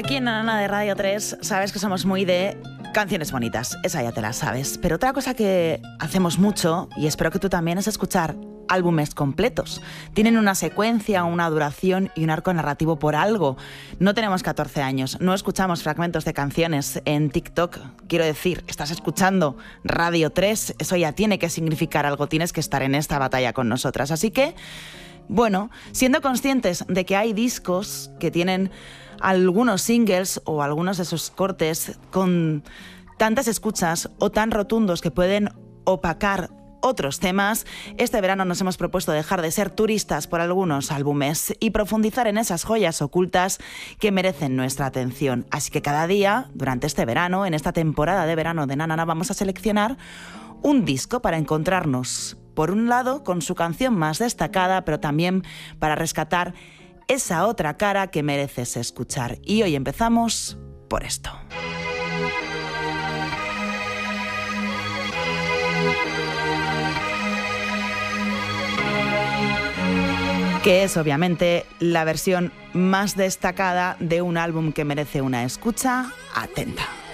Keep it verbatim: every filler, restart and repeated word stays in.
Aquí en Nana de Radio tres sabes que somos muy de canciones bonitas, esa ya te la sabes. Pero otra cosa que hacemos mucho, y espero que tú también, es escuchar álbumes completos. Tienen una secuencia, una duración y un arco narrativo por algo. No tenemos catorce años, no escuchamos fragmentos de canciones en TikTok. Quiero decir, estás escuchando Radio tres, eso ya tiene que significar algo, tienes que estar en esta batalla con nosotras. Así que, bueno, siendo conscientes de que hay discos que tienen algunos singles o algunos de esos cortes con tantas escuchas o tan rotundos que pueden opacar otros temas, este verano nos hemos propuesto dejar de ser turistas por algunos álbumes y profundizar en esas joyas ocultas que merecen nuestra atención. Así que cada día, durante este verano, en esta temporada de verano de Nanana, vamos a seleccionar un disco para encontrarnos, por un lado, con su canción más destacada, pero también para rescatar esa otra cara que mereces escuchar. Y hoy empezamos por esto. Que es obviamente la versión más destacada de un álbum que merece una escucha atenta.